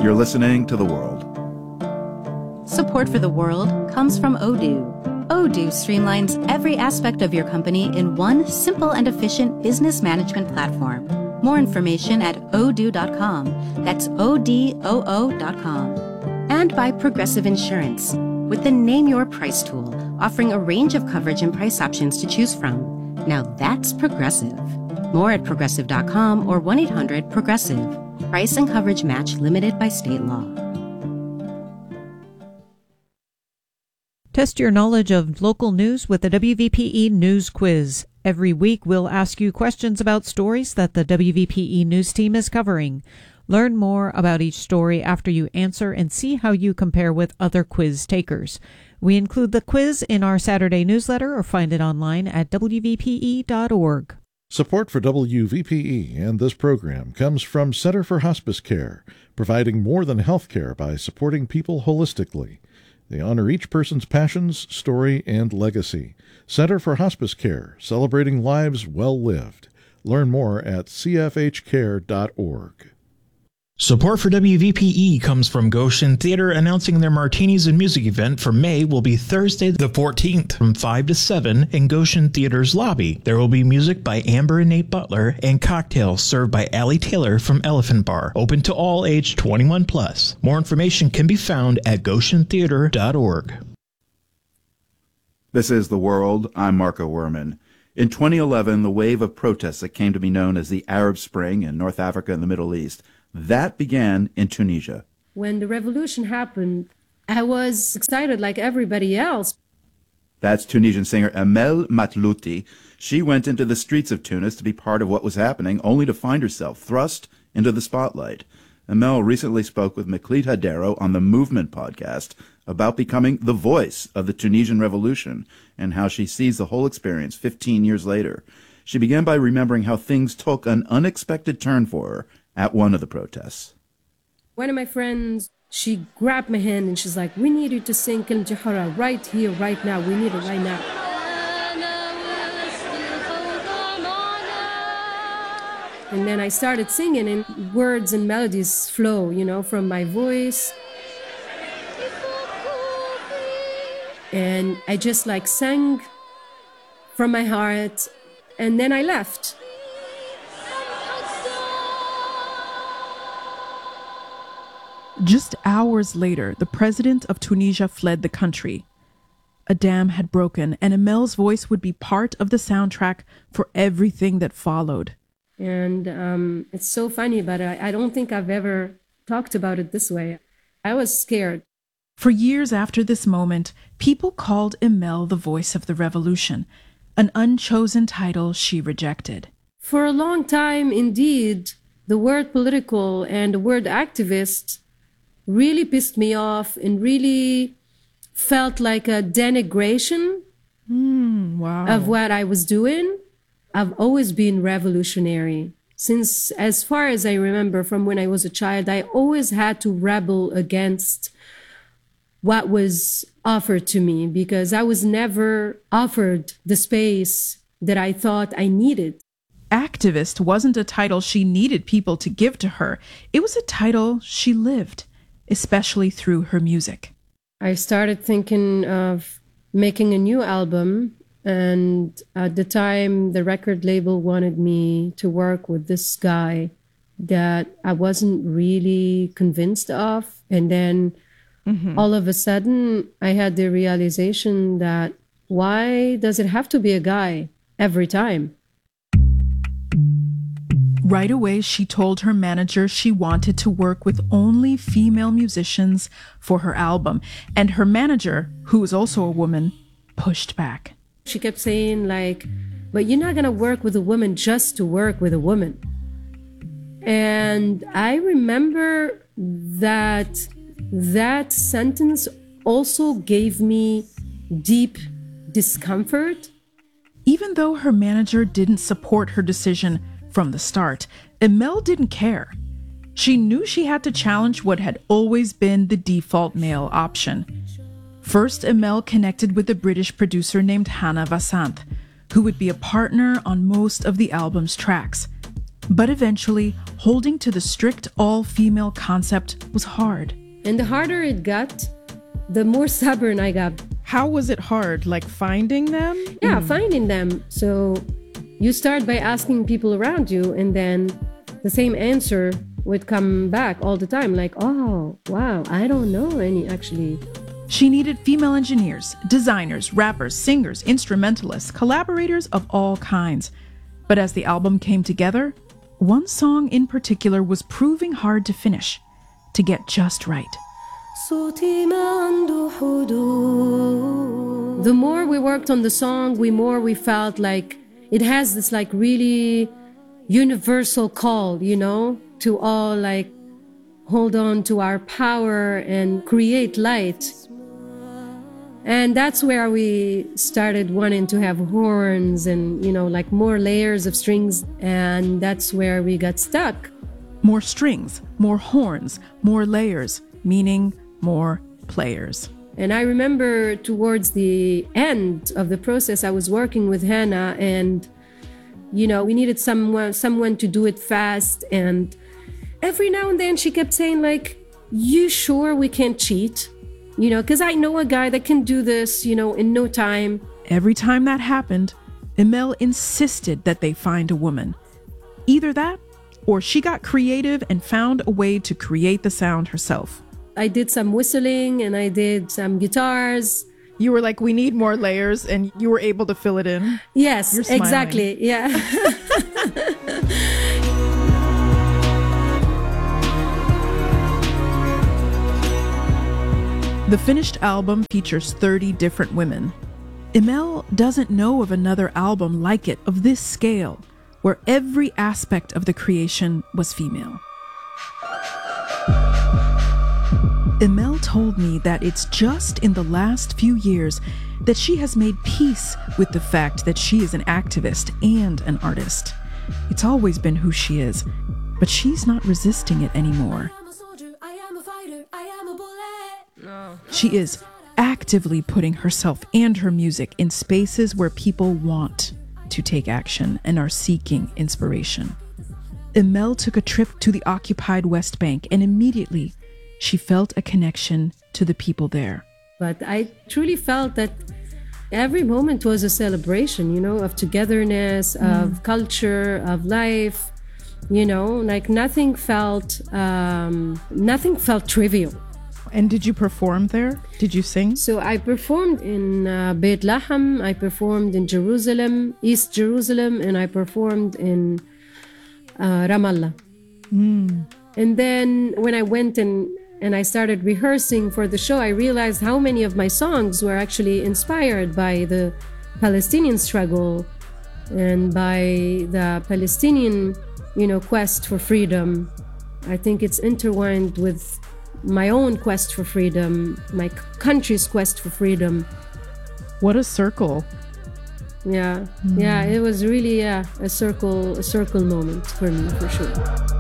You're listening to The World. Support for The World comes from Odoo. Odoo streamlines every aspect of your company in one simple and efficient business management platform. More information at odoo.com. That's ODOO.com. And by Progressive Insurance, with the Name Your Price tool, offering a range of coverage and price options to choose from. Now that's Progressive. More at progressive.com or 1-800-PROGRESSIVE. Price and coverage match limited by state law. Test your knowledge of local news with the WVPE News Quiz. Every week, we'll ask you questions about stories that the WVPE News team is covering. Learn more about each story after you answer and see how you compare with other quiz takers. We include the quiz in our Saturday newsletter or find it online at WVPE.org. Support for WVPE and this program comes from Center for Hospice Care, providing more than health care by supporting people holistically. They honor each person's passions, story, and legacy. Center for Hospice Care, celebrating lives well lived. Learn more at cfhcare.org. Support for WVPE comes from Goshen Theater, announcing their Martinis and Music event for May will be Thursday the 14th from 5 to 7 in Goshen Theater's lobby. There will be music by Amber and Nate Butler and cocktails served by Allie Taylor from Elephant Bar, open to all age 21 plus. More information can be found at goshentheater.org. This is The World. I'm Marco Werman. In 2011, the wave of protests that came to be known as the Arab Spring in North Africa and the Middle East, that began in Tunisia. When the revolution happened, I was excited like everybody else. That's Tunisian singer Amel Matlouti. She went into the streets of Tunis to be part of what was happening, only to find herself thrust into the spotlight. Amel recently spoke with Meklit Hadero on the Movement podcast about becoming the voice of the Tunisian revolution and how she sees the whole experience 15 years later. She began by remembering how things took an unexpected turn for her at one of the protests. One of my friends, she grabbed my hand and she's like, "We need you to sing Kil Jahara right here, right now. We need it right now." And then I started singing and words and melodies flow, from my voice. And I just sang from my heart, and then I left. Just hours later, the president of Tunisia fled the country. A dam had broken, and Amel's voice would be part of the soundtrack for everything that followed. And it's so funny, but I don't think I've ever talked about it this way. I was scared. For years after this moment, people called Amel the voice of the revolution, an unchosen title she rejected. For a long time, indeed, the word political and the word activist really pissed me off and really felt like a denigration of what I was doing. I've always been revolutionary. Since, as far as I remember from when I was a child, I always had to rebel against what was offered to me because I was never offered the space that I thought I needed. Activist wasn't a title she needed people to give to her. It was a title she lived, especially through her music. I started thinking of making a new album, and at the time, the record label wanted me to work with this guy that I wasn't really convinced of. And then all of a sudden, I had the realization that why does it have to be a guy every time? Right away, she told her manager she wanted to work with only female musicians for her album. And her manager, who was also a woman, pushed back. She kept saying, but you're not going to work with a woman just to work with a woman. And I remember that sentence also gave me deep discomfort. Even though her manager didn't support her decision from the start, Amel didn't care. She knew she had to challenge what had always been the default male option. First, Amel connected with a British producer named Hannah Vasanth, who would be a partner on most of the album's tracks. But eventually, holding to the strict all-female concept was hard. And the harder it got, the more stubborn I got. How was it hard? Like finding them? Yeah, finding them. So you start by asking people around you, and then the same answer would come back all the time. Like, oh, wow, I don't know any actually. She needed female engineers, designers, rappers, singers, instrumentalists, collaborators of all kinds. But as the album came together, one song in particular was proving hard to finish, to get just right. The more we worked on the song, the more we felt like it has this like really universal call, you know, to all like hold on to our power and create light. And that's where we started wanting to have horns and, you know, like more layers of strings. And that's where we got stuck. More strings, more horns, more layers, meaning more players. And I remember towards the end of the process, I was working with Hannah, and, you know, we needed someone to do it fast. And every now and then she kept saying like, you sure we can't cheat? You know, because I know a guy that can do this, you know, in no time. Every time that happened, Emel insisted that they find a woman. Either that, or she got creative and found a way to create the sound herself. I did some whistling and I did some guitars. You were like, we need more layers, and you were able to fill it in. Yes, exactly. Yeah. The finished album features 30 different women. Emel doesn't know of another album like it of this scale, where every aspect of the creation was female. Emel told me that it's just in the last few years that she has made peace with the fact that she is an activist and an artist. It's always been who she is, but she's not resisting it anymore. She is actively putting herself and her music in spaces where people want to take action and are seeking inspiration. Emel took a trip to the occupied West Bank, and immediately she felt a connection to the people there. But I truly felt that every moment was a celebration, you know, of togetherness, of culture, of life, you know, like nothing felt trivial. And did you perform there? Did you sing? So I performed in Beit Lahem, I performed in Jerusalem, East Jerusalem, and I performed in Ramallah. And then when I went and I started rehearsing for the show, I realized how many of my songs were actually inspired by the Palestinian struggle and by the Palestinian, you know, quest for freedom. I think it's intertwined with my own quest for freedom, my country's quest for freedom. What a circle. Yeah, it was really a circle moment for me, for sure.